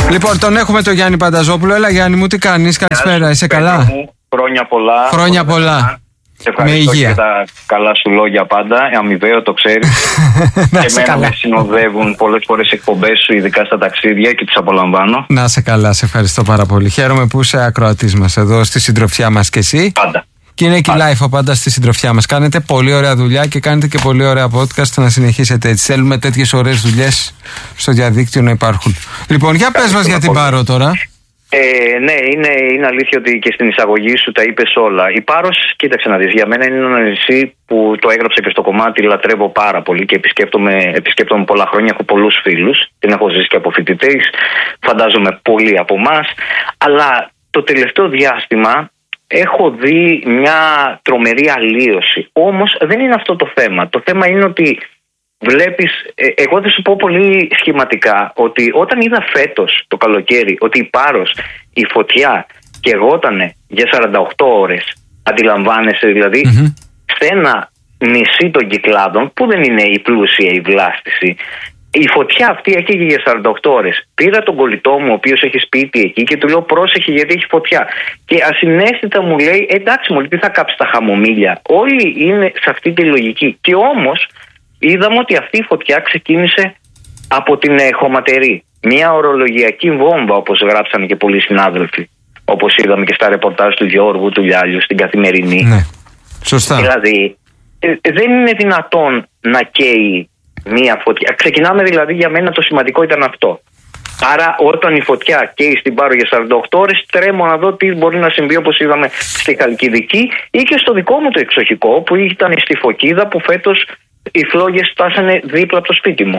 Λοιπόν, τον έχουμε τον Γιάννη Πανταζόπουλο. Έλα Γιάννη μου, τι κάνεις, καλησπέρα, είσαι καλά? Χρόνια πολλά. Χρόνια πολλά. Σε ευχαριστώ για τα καλά σου λόγια πάντα. Αμοιβαίο, το ξέρεις. Και εμένα με συνοδεύουν πολλές φορές εκπομπές σου, ειδικά στα ταξίδια, και τις απολαμβάνω. Να σε καλά, σε ευχαριστώ πάρα πολύ. Χαίρομαι που είσαι ακροατής μας εδώ στη συντροφιά μας και εσύ. Πάντα. Και είναι και live πάντα στη συντροφιά μας. Κάνετε πολύ ωραία δουλειά και κάνετε και πολύ ωραία podcast. Να συνεχίσετε έτσι. Θέλουμε τέτοιες ωραίες δουλειές στο διαδίκτυο να υπάρχουν. Λοιπόν, για πες μας για την Πάρο τώρα. Ναι, είναι αλήθεια ότι και στην εισαγωγή σου τα είπες όλα. Η Πάρος, κοίταξε να δεις, για μένα είναι ένα νησί που το έγραψα και στο κομμάτι, λατρεύω πάρα πολύ και επισκέπτομαι πολλά χρόνια. Έχω πολλούς φίλους, την έχω ζήσει και από φοιτητές, φαντάζομαι πολλοί από εμάς. Αλλά το τελευταίο διάστημα έχω δει μια τρομερή αλλίωση. Όμως δεν είναι αυτό το θέμα. Το θέμα είναι ότι βλέπεις, εγώ θα σου πω πολύ σχηματικά, ότι όταν είδα φέτος το καλοκαίρι ότι η Πάρος, η φωτιά καιγότανε για 48 ώρες, αντιλαμβάνεσαι δηλαδή, σε ένα νησί των Κυκλάδων που δεν είναι η πλούσια η βλάστηση, η φωτιά αυτή έκαιγε για 48 ώρες. Πήρα τον κολλητό μου, ο οποίος έχει σπίτι εκεί, και του λέω πρόσεχε γιατί έχει φωτιά. Και ασυναίσθητα μου λέει εντάξει μου, τι θα κάψει τα χαμομήλια. Όλοι είναι σε αυτή τη λογική. Και όμως είδαμε ότι αυτή η φωτιά ξεκίνησε από την χωματερή. Μια ορολογιακή βόμβα, όπως γράψανε και πολλοί συνάδελφοι. Όπως είδαμε και στα ρεπορτάζ του Γιώργου, του Λιάλιου, στην Καθημερινή. Ναι, σωστά. Δηλαδή, δεν είναι δυνατόν να καίει μία φωτιά. Ξεκινάμε δηλαδή, για μένα το σημαντικό ήταν αυτό. Άρα όταν η φωτιά καίει στην Πάρο για 48 ώρες, τρέμω να δω τι μπορεί να συμβεί, όπως είδαμε στη Χαλκιδική ή και στο δικό μου το εξοχικό που ήταν στη Φωκίδα, που φέτος οι φλόγες φτάσανε δίπλα από το σπίτι μου.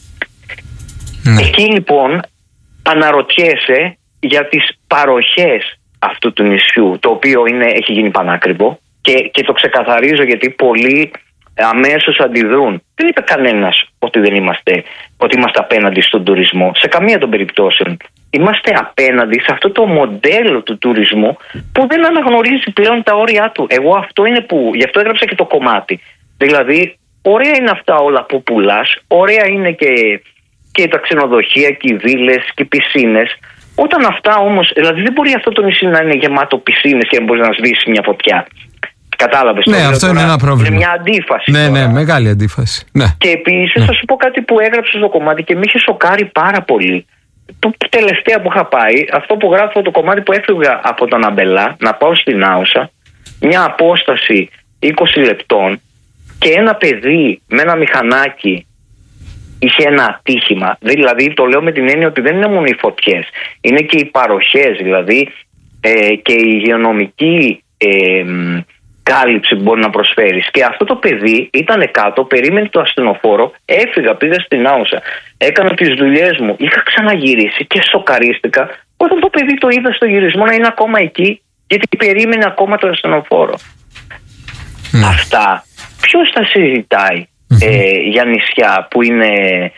Ναι. Εκεί λοιπόν αναρωτιέσαι για τις παροχές αυτού του νησιού, το οποίο έχει γίνει πανάκριβο, και το ξεκαθαρίζω γιατί πολλοί αμέσως αντιδρούν. Δεν είπε κανένας ότι είμαστε απέναντι στον τουρισμό. Σε καμία των περιπτώσεων. Είμαστε απέναντι σε αυτό το μοντέλο του τουρισμού που δεν αναγνωρίζει πλέον τα όρια του. Εγώ αυτό είναι που, γι' αυτό έγραψα και το κομμάτι. Δηλαδή, ωραία είναι αυτά όλα που πουλάς, ωραία είναι και τα ξενοδοχεία και οι βίλες και οι πισίνες. Όταν αυτά όμως, δηλαδή δεν μπορεί αυτό το νησί να είναι γεμάτο πισίνες και να μπορεί να σβήσει μια φωτιά. Κατάλαβες? Ναι, αυτό είναι ένα πρόβλημα. Είναι μια αντίφαση. Ναι, μεγάλη αντίφαση. Ναι. Και επίσης θα σου πω κάτι που έγραψε στο κομμάτι και με είχε σοκάρει πάρα πολύ. Το τελευταία που είχα πάει, αυτό που γράφω το κομμάτι που έφυγα από τον Αμπελά να πάω στην Άουσα, μια απόσταση 20 λεπτών, και ένα παιδί με ένα μηχανάκι είχε ένα ατύχημα. Δηλαδή το λέω με την έννοια ότι δεν είναι μόνο οι φωτιές, είναι και οι παροχές, δηλαδή και η υγειονομική κάλυψη που μπορεί να προσφέρεις. Και αυτό το παιδί ήταν κάτω, περίμενε το ασθενοφόρο, έφυγα, πήγα στην Άουσα, έκανα τις δουλειές μου, είχα ξαναγυρίσει και σοκαρίστηκα όταν το παιδί το είδα στο γυρισμό να είναι ακόμα εκεί, γιατί περίμενε ακόμα το ασθενοφόρο. Αυτά ποιος τα συζητάει για νησιά που είναι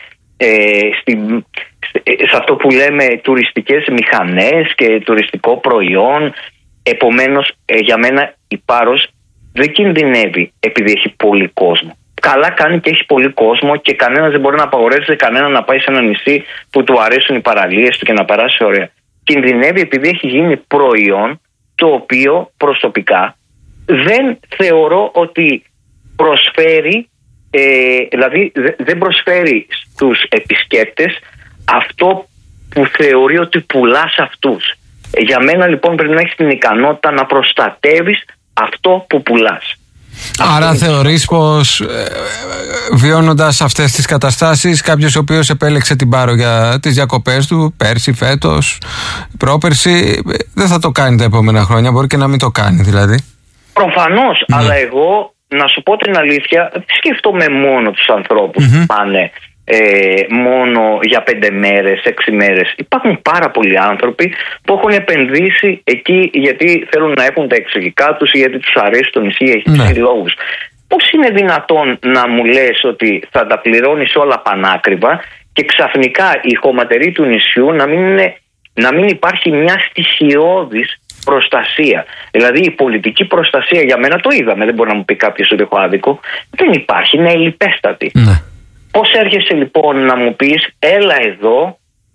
σε αυτό που λέμε τουριστικές μηχανές και τουριστικό προϊόν? Επομένως, για μένα η Πάρος δεν κινδυνεύει επειδή έχει πολύ κόσμο. Καλά κάνει και έχει πολύ κόσμο, και κανένας δεν μπορεί να απαγορεύσει κανέναν να πάει σε ένα νησί που του αρέσουν οι παραλίες του και να περάσει ωραία. Κινδυνεύει επειδή έχει γίνει προϊόν το οποίο προσωπικά δεν θεωρώ ότι προσφέρει, δηλαδή δεν προσφέρει στους επισκέπτες αυτό που θεωρεί ότι πουλά σε αυτούς. Για μένα λοιπόν πρέπει να έχεις την ικανότητα να προστατεύεις αυτό που πουλάς. Άρα θεωρείς πως βιώνοντας αυτές τις καταστάσεις, κάποιος ο οποίος επέλεξε την Πάρο για τις διακοπές του πέρσι, φέτος, πρόπερσι, δεν θα το κάνει τα επόμενα χρόνια? Μπορεί και να μην το κάνει δηλαδή. Προφανώς, αλλά εγώ να σου πω την αλήθεια, δεν σκέφτομαι μόνο τους ανθρώπους που πάνε μόνο για 5 μέρες, 6 μέρες. Υπάρχουν πάρα πολλοί άνθρωποι που έχουν επενδύσει εκεί γιατί θέλουν να έχουν τα εξωτερικά τους ή γιατί τους αρέσει το νησί, έχει λόγους. Πώς είναι δυνατόν να μου λες ότι θα τα πληρώνεις όλα πανάκριβα και ξαφνικά η χωματερή του νησιού να μην υπάρχει μια στοιχειώδης προστασία? Δηλαδή η πολιτική προστασία, για μένα το είδαμε, δεν μπορεί να μου πει κάποιος ότι έχω άδικο, δεν υπάρχει, είναι ελλιπέστατη. Πώς έρχεσαι λοιπόν να μου πεις έλα εδώ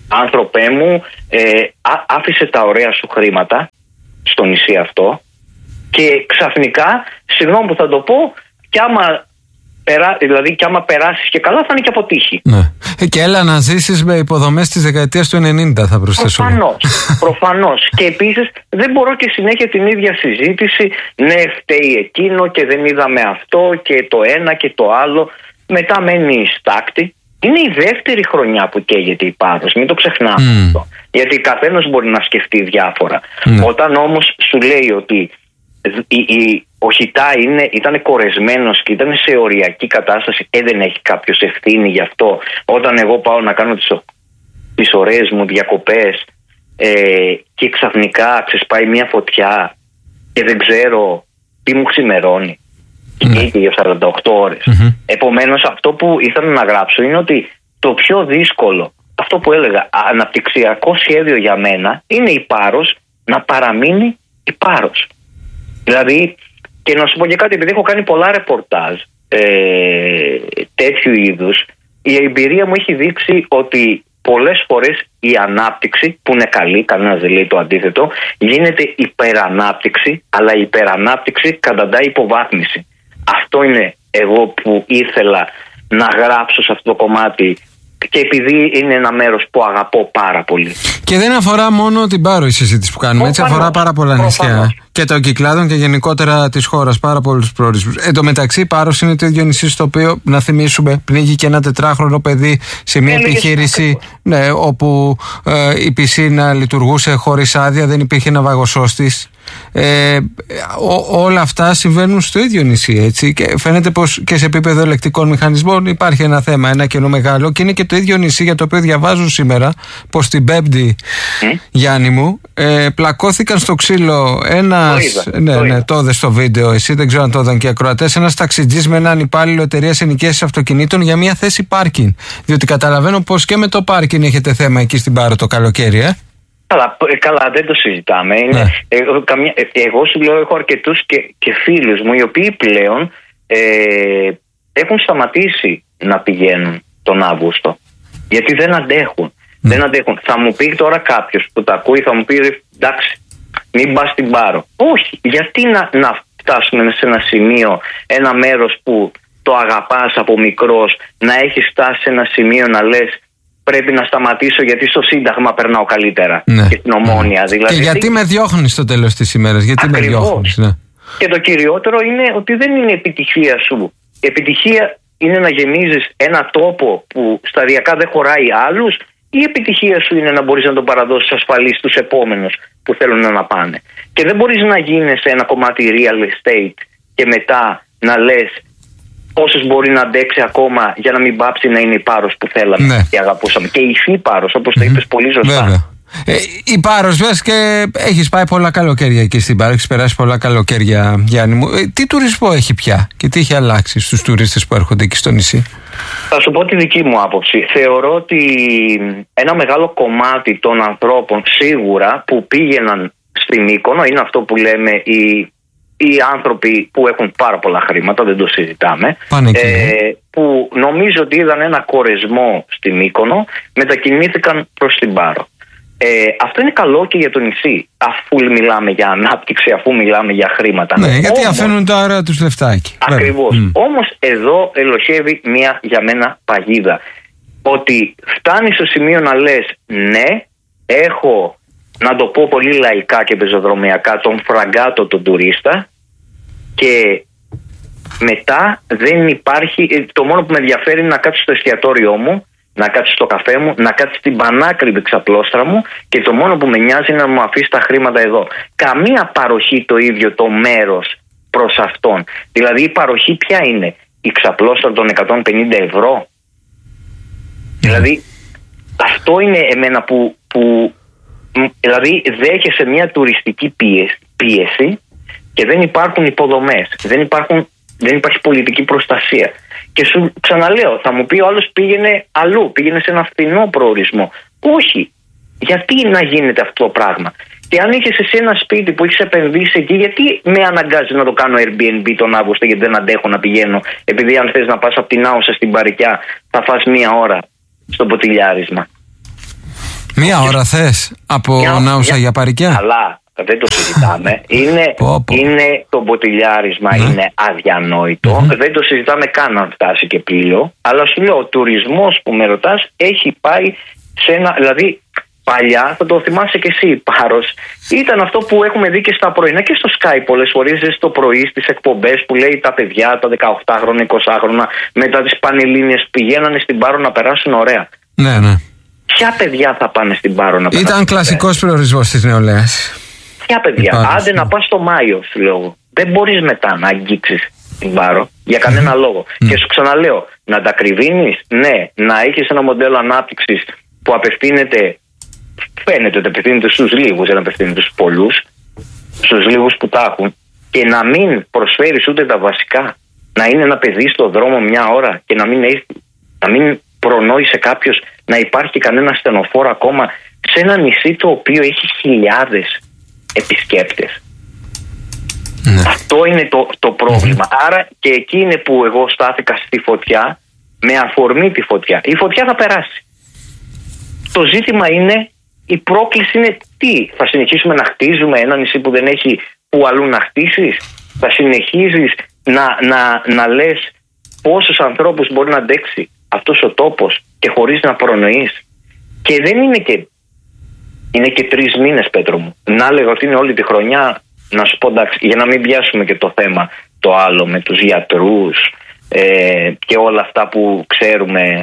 άνθρωπέ μου, άφησε τα ωραία σου χρήματα στο νησί αυτό και ξαφνικά, συγγνώμη που θα το πω, κι άμα περάσεις και καλά θα είναι και αποτύχει. Ναι. Και έλα να ζήσεις με υποδομές της δεκαετίας του 90, θα προσθέσω. Προφανώς. Και επίσης δεν μπορώ και συνέχεια την ίδια συζήτηση, ναι φταίει εκείνο και δεν είδαμε αυτό και το ένα και το άλλο. Μετά μένει στάκτη. Είναι η δεύτερη χρονιά που καίγεται η Πάρος, μην το ξεχνάμε αυτό. Γιατί καθένας μπορεί να σκεφτεί διάφορα. Όταν όμως σου λέει ότι ο Χιτά ήταν κορεσμένος και ήταν σε οριακή κατάσταση, δεν έχει κάποιος ευθύνη γι' αυτό. Όταν εγώ πάω να κάνω τις ωραίες μου διακοπές και ξαφνικά ξεσπάει μια φωτιά και δεν ξέρω τι μου ξημερώνει και για 48 ώρες. Επομένως αυτό που ήθελα να γράψω είναι ότι το πιο δύσκολο, αυτό που έλεγα, αναπτυξιακό σχέδιο για μένα είναι η Πάρος να παραμείνει η Πάρος. Δηλαδή, και να σου πω και κάτι, επειδή έχω κάνει πολλά ρεπορτάζ τέτοιου είδους, η εμπειρία μου έχει δείξει ότι πολλές φορές η ανάπτυξη, που είναι καλή, κανένας δεν λέει το αντίθετο, γίνεται υπερανάπτυξη, αλλά η υπερανάπτυξη καταντάει υποβάθμιση. Αυτό είναι εγώ που ήθελα να γράψω σε αυτό το κομμάτι, και επειδή είναι ένα μέρος που αγαπώ πάρα πολύ. Και δεν αφορά μόνο την Πάρο η συζήτηση που κάνουμε, έτσι αφορά πάρα πολλά νησιά και των Κυκλάδων και γενικότερα της χώρας, πάρα πολλούς προορισμούς. Εν τω μεταξύ, η Πάρος είναι το ίδιο νησί στο οποίο, να θυμίσουμε, πνίγηκε και ένα 4χρονο παιδί σε μια επιχείρηση όπου η πισίνα λειτουργούσε χωρίς άδεια, δεν υπήρχε ναυαγοσώστης. Όλα αυτά συμβαίνουν στο ίδιο νησί, έτσι, και φαίνεται πως και σε επίπεδο ελεκτικών μηχανισμών υπάρχει ένα θέμα, ένα κενό μεγάλο, και είναι και το ίδιο νησί για το οποίο διαβάζω σήμερα πως στην Πέμπτη, Γιάννη μου, πλακώθηκαν στο ξύλο το είδε στο βίντεο, εσύ δεν ξέρω αν το είδαν και οι ακροατές, ένας ταξιτζής με έναν υπάλληλο εταιρείας ενοικίασης αυτοκινήτων για μια θέση πάρκινγκ, διότι καταλαβαίνω πως και με το πάρκινγκ έχετε θέμα εκεί στην Πάρο το καλοκαίρι, Καλά, δεν το συζητάμε. Εγώ σου λέω, έχω αρκετούς και φίλους μου οι οποίοι πλέον έχουν σταματήσει να πηγαίνουν τον Αύγουστο. Γιατί δεν αντέχουν. Δεν αντέχουν. Θα μου πει τώρα κάποιος που τα ακούει, θα μου πει εντάξει, μην πας στην Πάρο. Όχι, γιατί να φτάσουμε σε ένα σημείο, ένα μέρος που το αγαπάς από μικρός, να έχεις φτάσει σε ένα σημείο να λες πρέπει να σταματήσω γιατί στο Σύνταγμα περνάω καλύτερα και στην Ομόνια. Δηλαδή, και γιατί με διώχνεις στο τέλος της ημέρας, γιατί με διώχνεις. Και το κυριότερο είναι ότι δεν είναι επιτυχία σου. Επιτυχία είναι να γεμίζεις ένα τόπο που σταδιακά δεν χωράει άλλους, ή η επιτυχία σου είναι να μπορείς να τον παραδώσεις ασφαλή στους επόμενους που θέλουν να πάνε. Και δεν μπορείς να γίνεις ένα κομμάτι real estate και μετά να λες πόσες μπορεί να αντέξει ακόμα για να μην πάψει να είναι η Πάρος που θέλαμε και αγαπούσαμε. Και η υφή Πάρος, όπως το είπες πολύ σωστά. Βέβαια. Η Πάρος, βέβαια, και έχεις πάει πολλά καλοκαίρια εκεί στην Πάρο, έχεις περάσει πολλά καλοκαίρια, Γιάννη μου. Τι τουρισμό έχει πια και τι έχει αλλάξει στους τουρίστες που έρχονται εκεί στο νησί? Θα σου πω τη δική μου άποψη. Θεωρώ ότι ένα μεγάλο κομμάτι των ανθρώπων σίγουρα που πήγαιναν στη Μύκονο είναι αυτό που λέμε οι άνθρωποι που έχουν πάρα πολλά χρήματα, δεν το συζητάμε, που νομίζω ότι είδαν ένα κορεσμό στη Μύκονο, μετακινήθηκαν προς την Πάρο. Αυτό είναι καλό και για το νησί, αφού μιλάμε για ανάπτυξη, αφού μιλάμε για χρήματα. Ναι, γιατί αφήνουν τα ωραία τους λεφτάκι. Ακριβώς. Όμως εδώ ελοχεύει μια για μένα παγίδα. Ότι φτάνει στο σημείο να λες ναι, έχω, να το πω πολύ λαϊκά και πεζοδρομιακά, τον φραγκάτο τον τουρίστα, και μετά δεν υπάρχει, το μόνο που με ενδιαφέρει είναι να κάτσω στο εστιατόριό μου, να κάτσει στο καφέ μου, να κάτσει στην πανάκριβη ξαπλώστρα μου, και το μόνο που με νοιάζει είναι να μου αφήσει τα χρήματα εδώ. Καμία παροχή το ίδιο το μέρος προς αυτόν. Δηλαδή η παροχή ποια είναι? Η ξαπλώστρα των 150 ευρώ? Δηλαδή αυτό είναι εμένα που δηλαδή δέχεσαι μια τουριστική πίεση και δεν υπάρχουν υποδομές, δεν υπάρχει πολιτική προστασία. Και σου ξαναλέω, θα μου πει ο άλλος πήγαινε αλλού, πήγαινε σε ένα φθηνό προορισμό. Όχι, γιατί να γίνεται αυτό το πράγμα? Και αν είχες εσύ ένα σπίτι που έχεις επενδύσει εκεί, γιατί με αναγκάζει να το κάνω Airbnb τον Αύγουστο, γιατί δεν αντέχω να πηγαίνω? Επειδή αν θες να πας από την Άουσα στην Παρικιά θα φας 1 ώρα στο ποτηλιάρισμα. Μία ώρα θες από Νάουσα για Παρικιά? Αλλά δεν το συζητάμε. Είναι το μποτιλιάρισμα, είναι αδιανόητο. Δεν το συζητάμε καν αν φτάσει και πλοίο. Αλλά σου λέω, ο τουρισμός που με ρωτάς έχει πάει σε ένα. Δηλαδή, παλιά, θα το θυμάσαι και εσύ, Πάρος, ήταν αυτό που έχουμε δει και στα πρωινά και στο Sky πολλές φορές το πρωί στις εκπομπές που λέει τα παιδιά, τα 18χρονα, 20χρονα, μετά τις Πανελλήνιες πηγαίνανε στην Πάρο να περάσουν ωραία. Ναι. Ποια παιδιά θα πάνε στην Πάρο να περάσουν? Ήταν κλασικός προορισμός της νεολαίας. Ποια παιδιά? Άντε να πας το Μάιο, σου λέω. Δεν μπορείς μετά να αγγίξεις την Πάρο για κανένα λόγο. Και σου ξαναλέω, να τα κρυβίνεις, ναι, να έχεις ένα μοντέλο ανάπτυξης που απευθύνεται. Φαίνεται ότι απευθύνεται στους λίγους, δεν απευθύνεται στους πολλούς, στους λίγους που τα έχουν, και να μην προσφέρεις ούτε τα βασικά. Να είναι ένα παιδί στο δρόμο μια ώρα και να μην προνόησε κάποιος να υπάρχει κανένα στενοφόρο ακόμα σε ένα νησί το οποίο έχει χιλιάδες επισκέπτες. Αυτό είναι το πρόβλημα. Άρα και εκεί είναι που εγώ στάθηκα στη φωτιά, με αφορμή τη φωτιά. Η φωτιά θα περάσει. Το ζήτημα είναι, η πρόκληση είναι τι? Θα συνεχίσουμε να χτίζουμε ένα νησί που δεν έχει που αλλού να χτίσεις? Θα συνεχίζεις να λες πόσους ανθρώπους μπορεί να αντέξει αυτός ο τόπος και χωρίς να προνοείς? Και δεν είναι και... Είναι και 3 μήνες, Πέτρο μου. Να έλεγα ότι είναι όλη τη χρονιά, να σου πω εντάξει, για να μην πιάσουμε και το θέμα το άλλο με τους γιατρούς και όλα αυτά που ξέρουμε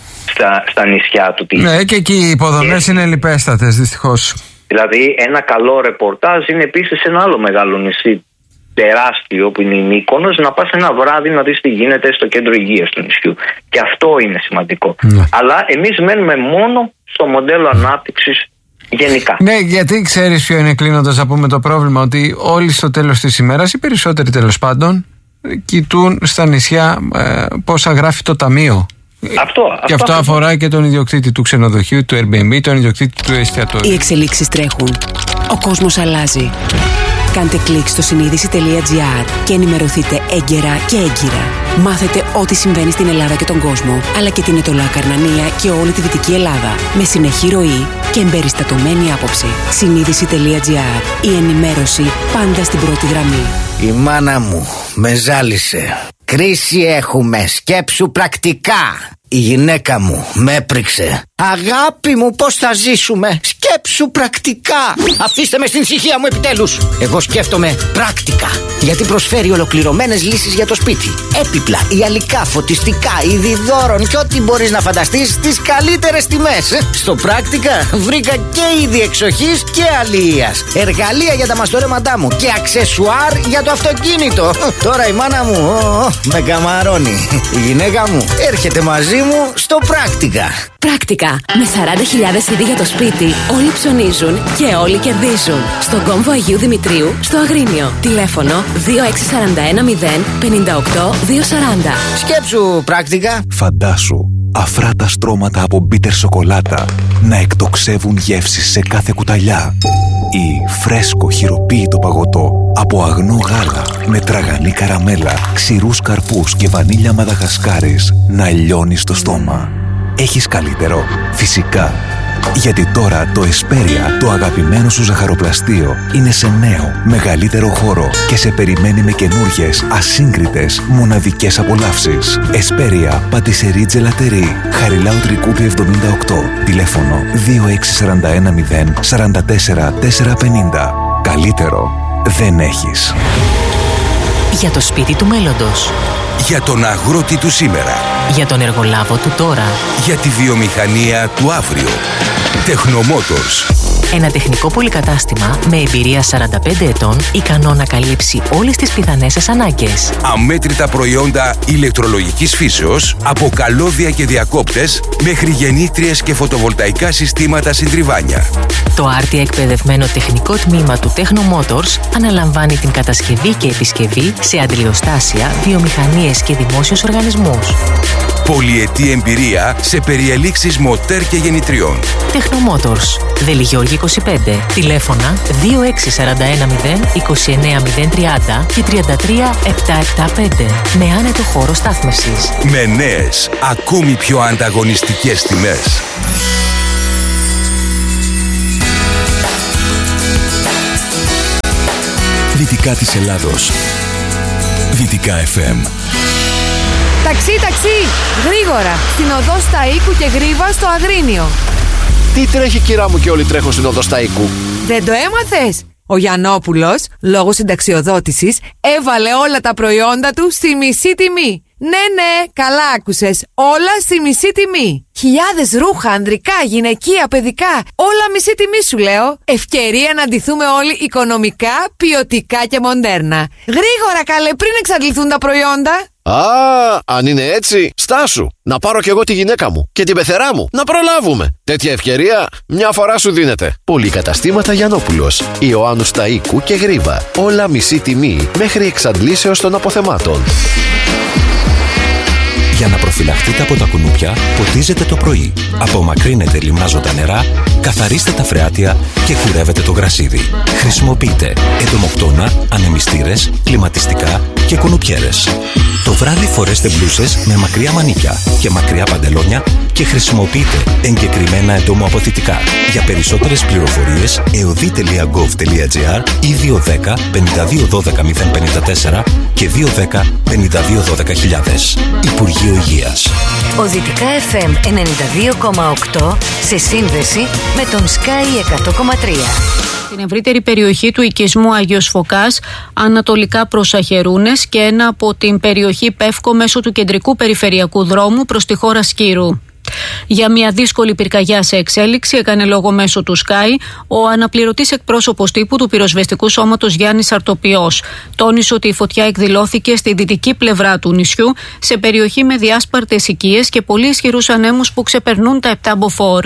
στα νησιά του. Ναι, και εκεί οι υποδομές είναι λιπέστατες, δυστυχώς. Δηλαδή, ένα καλό ρεπορτάζ είναι επίσης σε ένα άλλο μεγάλο νησί τεράστιο που είναι η Μύκονος, να πας ένα βράδυ να δεις τι γίνεται στο κέντρο υγείας του νησιού. Και αυτό είναι σημαντικό. Αλλά εμείς μένουμε μόνο στο μοντέλο ανάπτυξης γενικά. Ναι, γιατί ξέρεις ποιο είναι, κλείνοντας, να πούμε το πρόβλημα? Ότι όλοι στο τέλος της ημέρας, οι περισσότεροι τέλος πάντων, κοιτούν στα νησιά πόσα γράφει το ταμείο. Και αυτό αφορά και τον ιδιοκτήτη του ξενοδοχείου, του Airbnb, τον ιδιοκτήτη του εστιατόριου. Οι εξελίξεις τρέχουν. Ο κόσμος αλλάζει. Κάντε κλικ στο συνείδηση.gr και ενημερωθείτε έγκαιρα και έγκυρα. Μάθετε ό,τι συμβαίνει στην Ελλάδα και τον κόσμο, αλλά και την Ετωλά Καρνανία και όλη τη Δυτική Ελλάδα, με συνεχή ροή και εμπεριστατωμένη άποψη. Συνείδηση.gr. Η ενημέρωση πάντα στην πρώτη γραμμή. Η μάνα μου με ζάλισε. Κρίση έχουμε, σκέψου πρακτικά. Η γυναίκα μου με έπριξε. Αγάπη μου, πώς θα ζήσουμε? Σκέψου πρακτικά. Αφήστε με στην ησυχία μου επιτέλους. Εγώ σκέφτομαι πράκτικα, γιατί προσφέρει ολοκληρωμένες λύσεις για το σπίτι. Έπιπλα, ιαλικά, φωτιστικά, είδη δώρων και ό,τι μπορείς να φανταστείς στις καλύτερες τιμές. Στο πράκτικα βρήκα και είδη εξοχής και αλληλείας, εργαλεία για τα μαστορέματά μου και αξεσουάρ για το αυτοκίνητο. Τώρα η μάνα μου με καμαρώνει. Η γυναίκα μου έρχεται μαζί μου στο πράκτικα. Πράκτικα. Με 40.000 είδη για το σπίτι, όλοι ψωνίζουν και όλοι κερδίζουν. Στον κόμβο Αγίου Δημητρίου, στο Αγρίνιο. Τηλέφωνο 2641 058 240. Σκέψου πράκτικα. Φαντάσου αφράτα στρώματα από μπίτερ σοκολάτα να εκτοξεύουν γεύσεις σε κάθε κουταλιά, ή φρέσκο χειροποίητο παγωτό από αγνό γάλα με τραγανή καραμέλα, ξηρούς καρπούς και βανίλια μαδαγασκάρης να λιώνει στο στόμα. Έχεις καλύτερο? Φυσικά. Γιατί τώρα το Εσπέρια, το αγαπημένο σου ζαχαροπλαστείο, είναι σε νέο, μεγαλύτερο χώρο και σε περιμένει με καινούργιες, ασύγκριτες, μοναδικές απολαύσεις. Εσπέρια, πατησερί τζελατερί, Χαριλάου Τρικούπη 78, τηλέφωνο 2641 044 450. Καλύτερο δεν έχεις. Για το σπίτι του μέλλοντος. Για τον αγρότη του σήμερα. Για τον εργολάβο του τώρα. Για τη βιομηχανία του αύριο. Τεχνομότορς. Ένα τεχνικό πολυκατάστημα με εμπειρία 45 ετών, ικανό να καλύψει όλες τις πιθανές σας ανάγκες. Αμέτρητα προϊόντα ηλεκτρολογικής φύσεως, από καλώδια και διακόπτες μέχρι γεννήτριες και φωτοβολταϊκά συστήματα συντριβάνια. Το άρτια εκπαιδευμένο τεχνικό τμήμα του Tecnomotors αναλαμβάνει την κατασκευή και επισκευή σε αντλιοστάσια, βιομηχανίες και δημόσιους οργανισμούς. Πολυετή εμπειρία σε περιελήξεις μοτέρ και γεννητριών. Tecnomotors. Βελιγιώργη 25. Τηλέφωνα 2641 029 030 και 33 775. Με άνετο χώρο στάθμευσης. Με νέες, ακόμη πιο ανταγωνιστικές τιμές. ραδιοφωνικά της Ελλάδος. Δυτικά FM. Ταξί, γρήγορα, στην οδό Σταΐκου και Γρίβα στο Αγρίνιο. Τι τρέχει, κυρά μου, και όλοι τρέχουν στην οδό Σταΐκου? Δεν το έμαθες? Ο Γιαννόπουλος, λόγω συνταξιοδότησης, έβαλε όλα τα προϊόντα του στη μισή τιμή. Ναι, καλά άκουσες. Όλα στη μισή τιμή. Χιλιάδες ρούχα, ανδρικά, γυναικεία, παιδικά. Όλα μισή τιμή σου λέω. Ευκαιρία να ντυθούμε όλοι οικονομικά, ποιοτικά και μοντέρνα. Γρήγορα καλέ, πριν εξαντληθούν τα προϊόντα. Αν είναι έτσι, στάσου. Να πάρω κι εγώ τη γυναίκα μου και την πεθερά μου. Να προλάβουμε. Τέτοια ευκαιρία μια φορά σου δίνεται. Πολυκαταστήματα Γιαννόπουλος, Ιωάννου Σταΐκου και Γρίβα. Όλα μισή τιμή μέχρι εξαντλήσεως των αποθεμάτων. Για να προφυλαχτείτε από τα κουνούπια, ποτίζετε το πρωί. Απομακρύνετε λιμνάζοντα νερά, καθαρίστε τα φρεάτια και κουρεύετε το γρασίδι. Χρησιμοποιείτε εντομοκτώνα, ανεμιστήρες, κλιματιστικά και κουνουπιέρες. Το βράδυ φορέστε μπλούσες με μακριά μανίκια και μακριά παντελόνια και χρησιμοποιείτε εγκεκριμένα εντομοαποθητικά. Για περισσότερες πληροφορίες, eodi.gov.gr ή 210 52 12 054 και 210 52 12 Υπουργείο Υγείας. Ο Δυτικά FM 92,8 σε σύνδεση με τον Sky 100,3. Στην ευρύτερη περιοχή του οικισμού Άγιος Φωκάς, ανατολικά προς Αχαιρούνες και ένα από την περιοχή Πεύκο μέσω του κεντρικού περιφερειακού δρόμου προς τη χώρα Σκύρου. Για μια δύσκολη πυρκαγιά σε εξέλιξη έκανε λόγο μέσω του Sky ο αναπληρωτής εκπρόσωπος τύπου του πυροσβεστικού σώματος Γιάννης Αρτοπιός. Τόνισε ότι η φωτιά εκδηλώθηκε στη δυτική πλευρά του νησιού, σε περιοχή με διάσπαρτες οικίες και πολύ ισχυρούς ανέμους που ξεπερνούν τα 7 μποφόρ.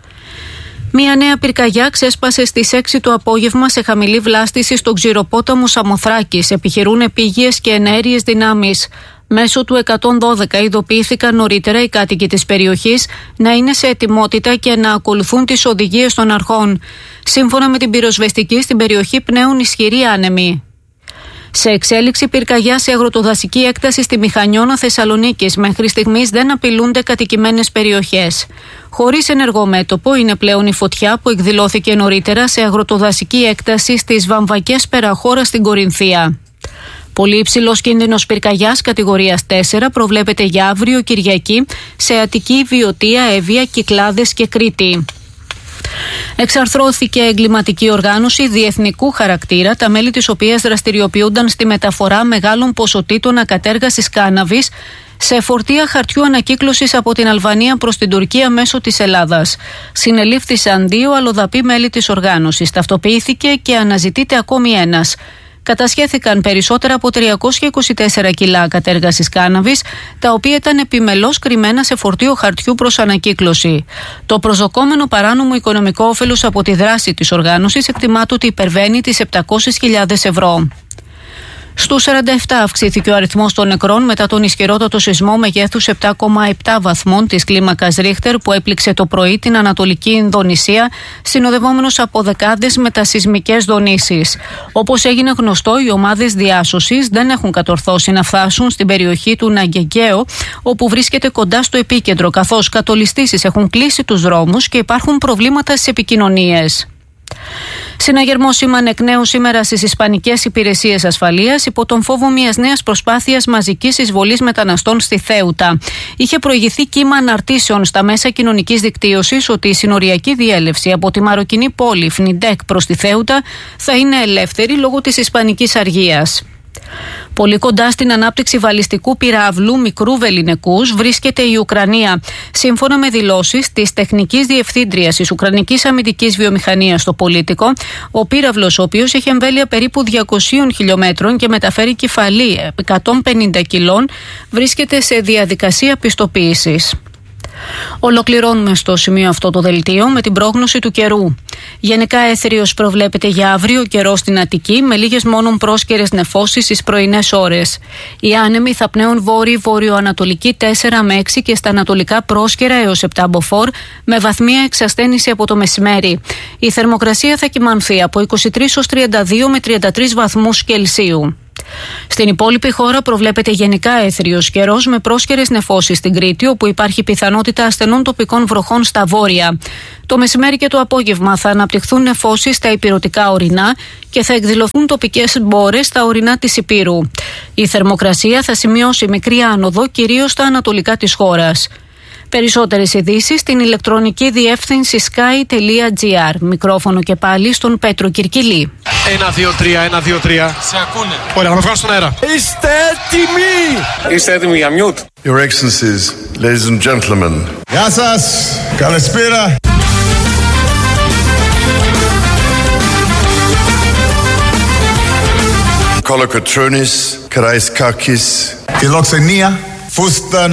Μια νέα πυρκαγιά ξέσπασε στις 6 το απόγευμα σε χαμηλή βλάστηση στο ξηροπόταμο Σαμοθράκης, επιχειρούν επίγειες και εναέριες δυνάμεις. Μέσω του 112 ειδοποιήθηκαν νωρίτερα οι κάτοικοι της περιοχής να είναι σε ετοιμότητα και να ακολουθούν τις οδηγίες των αρχών. Σύμφωνα με την πυροσβεστική, στην περιοχή πνέουν ισχυροί άνεμοι. Σε εξέλιξη πυρκαγιά σε αγροτοδασική έκταση στη Μηχανιώνα Θεσσαλονίκης. Μέχρι στιγμής δεν απειλούνται κατοικημένες περιοχές. Χωρίς ενεργό μέτωπο είναι πλέον η φωτιά που εκδηλώθηκε νωρίτερα σε αγροτοδασική έκταση στις Βαμβακές Περαχώρα στην Κορινθία. Πολύ υψηλός κίνδυνος πυρκαγιάς κατηγορίας 4 προβλέπεται για αύριο Κυριακή σε Αττική, Βιωτία, Εύβοια, Κυκλάδες και Κρήτη. Εξαρθρώθηκε εγκληματική οργάνωση διεθνικού χαρακτήρα, τα μέλη της οποίας δραστηριοποιούνταν στη μεταφορά μεγάλων ποσοτήτων ακατέργασης κάναβης σε φορτία χαρτιού ανακύκλωσης από την Αλβανία προς την Τουρκία μέσω της Ελλάδας. Συνελήφθησαν 2 αλλοδαποί μέλη της οργάνωσης. Ταυτοποιήθηκε και αναζητείται ακόμη ένας. Κατασχέθηκαν περισσότερα από 324 κιλά κατέργασης κάναβης, τα οποία ήταν επιμελώς κρυμμένα σε φορτίο χαρτιού προς ανακύκλωση. Το προσδοκόμενο παράνομο οικονομικό όφελος από τη δράση της οργάνωσης εκτιμάται ότι υπερβαίνει τις 700.000 ευρώ. Στους 47 αυξήθηκε ο αριθμός των νεκρών μετά τον ισχυρότατο σεισμό μεγέθους 7,7 βαθμών της κλίμακας Ρίχτερ που έπληξε το πρωί την Ανατολική Ινδονησία, συνοδευόμενος από δεκάδες μετασεισμικές δονήσεις. Όπως έγινε γνωστό, οι ομάδες διάσωσης δεν έχουν κατορθώσει να φτάσουν στην περιοχή του Ναγκεγκαίο, όπου βρίσκεται κοντά στο επίκεντρο, καθώς κατολιστήσεις έχουν κλείσει τους δρόμους και υπάρχουν προβλήματα στις επικοινωνίες. Συναγερμός σήμανε εκ νέου σήμερα στις Ισπανικές Υπηρεσίες Ασφαλείας υπό τον φόβο μιας νέας προσπάθειας μαζικής εισβολής μεταναστών στη Θέουτα. Είχε προηγηθεί κύμα αναρτήσεων στα μέσα κοινωνικής δικτύωσης ότι η συνοριακή διέλευση από τη μαροκινή πόλη Φνιντέκ προς τη Θέουτα θα είναι ελεύθερη λόγω της ισπανικής αργίας. Πολύ κοντά στην ανάπτυξη βαλιστικού πυράβλου μικρού βεληνικούς βρίσκεται η Ουκρανία. Σύμφωνα με δηλώσεις της τεχνικής διευθύντριας της Ουκρανικής Αμυντικής Βιομηχανίας στο Πολίτικο, ο πύραυλος, ο οποίος έχει εμβέλεια περίπου 200 χιλιόμετρων και μεταφέρει κεφαλή 150 κιλών, βρίσκεται σε διαδικασία πιστοποίησης. Ολοκληρώνουμε στο σημείο αυτό το δελτίο με την πρόγνωση του καιρού. Γενικά έθριος προβλέπεται για αύριο καιρό στην Αττική, με λίγες μόνον πρόσκαιρες νεφώσεις στις πρωινές ώρες. Οι άνεμοι θα πνέουν βόρειο-ανατολική 4 με 6 και στα ανατολικά πρόσκαιρα έως 7 μποφόρ, με βαθμία εξασθένηση από το μεσημέρι. Η θερμοκρασία θα κυμανθεί από 23 ως 32 με 33 βαθμούς Κελσίου. Στην υπόλοιπη χώρα προβλέπεται γενικά έθριος καιρός με πρόσκαιρες νεφώσεις στην Κρήτη, όπου υπάρχει πιθανότητα ασθενών τοπικών βροχών στα βόρεια. Το μεσημέρι και το απόγευμα θα αναπτυχθούν νεφώσεις στα ηπειρωτικά ορεινά και θα εκδηλωθούν τοπικές μπόρες στα ορεινά της Ηπείρου. Η θερμοκρασία θα σημειώσει μικρή άνοδο κυρίως στα ανατολικά της χώρας. Περισσότερες ειδήσεις στην ηλεκτρονική διεύθυνση sky.gr. Μικρόφωνο και πάλι στον Πέτρο Κυρκυλή. 1, 2, 3, 1, 2, 3. Σε ακούνε. Ωραία, να με βγάλω στον αέρα. Είστε έτοιμοι! Είστε έτοιμοι για mute? Your Excellencies, ladies and gentlemen. Γεια σας! Καλησπέρα! Kolokotronis, Karaiskakis. Φιλοξενία, φούστα